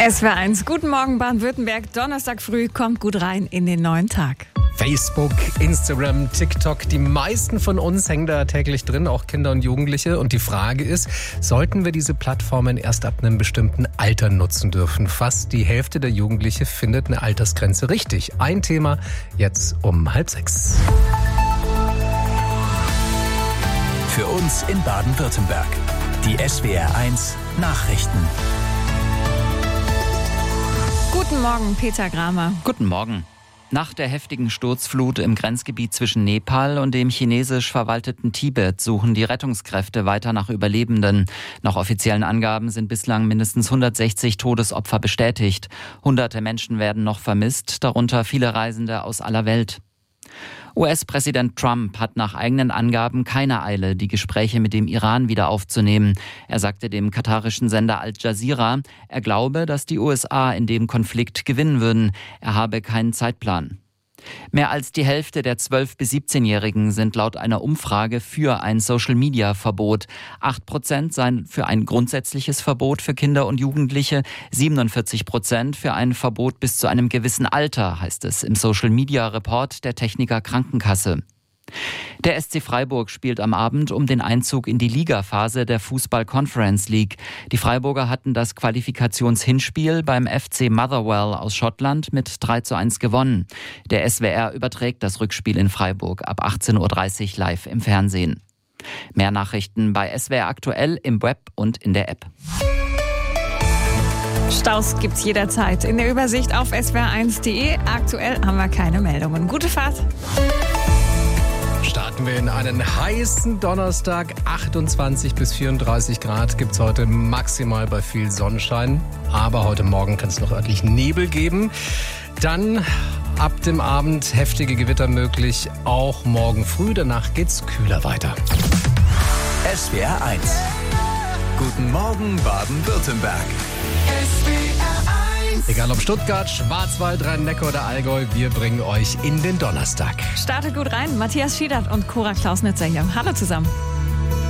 SWR1, guten Morgen Baden-Württemberg. Donnerstag früh, kommt gut rein in den neuen Tag. Facebook, Instagram, TikTok, die meisten von uns hängen da täglich drin, auch Kinder und Jugendliche. Und die Frage ist, sollten wir diese Plattformen erst ab einem bestimmten Alter nutzen dürfen? Fast die Hälfte der Jugendliche findet eine Altersgrenze richtig. Ein Thema jetzt um 5:30. Für uns in Baden-Württemberg. Die SWR1 Nachrichten. Guten Morgen, Peter Gramer. Guten Morgen. Nach der heftigen Sturzflut im Grenzgebiet zwischen Nepal und dem chinesisch verwalteten Tibet suchen die Rettungskräfte weiter nach Überlebenden. Nach offiziellen Angaben sind bislang mindestens 160 Todesopfer bestätigt. Hunderte Menschen werden noch vermisst, darunter viele Reisende aus aller Welt. US-Präsident Trump hat nach eigenen Angaben keine Eile, die Gespräche mit dem Iran wieder aufzunehmen. Er sagte dem katarischen Sender Al Jazeera, er glaube, dass die USA in dem Konflikt gewinnen würden. Er habe keinen Zeitplan. Mehr als die Hälfte der 12- bis 17-Jährigen sind laut einer Umfrage für ein Social-Media-Verbot. 8% seien für ein grundsätzliches Verbot für Kinder und Jugendliche, 47% für ein Verbot bis zu einem gewissen Alter, heißt es im Social-Media-Report der Techniker Krankenkasse. Der SC Freiburg spielt am Abend um den Einzug in die Ligaphase der Fußball-Conference League. Die Freiburger hatten das Qualifikationshinspiel beim FC Motherwell aus Schottland mit 3:1 gewonnen. Der SWR überträgt das Rückspiel in Freiburg ab 18:30 Uhr live im Fernsehen. Mehr Nachrichten bei SWR aktuell im Web und in der App. Staus gibt's jederzeit in der Übersicht auf swr1.de. Aktuell haben wir keine Meldungen. Gute Fahrt. Starten wir in einen heißen Donnerstag. 28 bis 34 Grad gibt es heute maximal bei viel Sonnenschein. Aber heute Morgen kann es noch örtlich Nebel geben. Dann ab dem Abend heftige Gewitter möglich, auch morgen früh. Danach geht's kühler weiter. SWR1. Guten Morgen Baden-Württemberg. Egal ob Stuttgart, Schwarzwald, Rhein-Neckar oder Allgäu, wir bringen euch in den Donnerstag. Startet gut rein. Matthias Schiedert und Cora Klausnitzer hier. Hallo zusammen.